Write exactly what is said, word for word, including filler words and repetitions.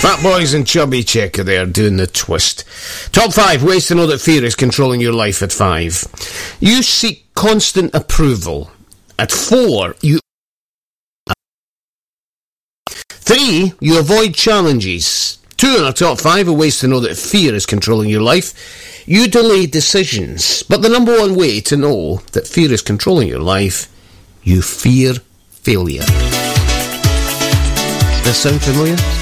Fat Boys and Chubby Checker there doing the twist. Top five ways to know that fear is controlling your life at five. You seek constant approval. At four, you... Three, you avoid challenges. Two in our top five are ways to know that fear is controlling your life. You delay decisions. But the number one way to know that fear is controlling your life, you fear failure. Does this sound familiar?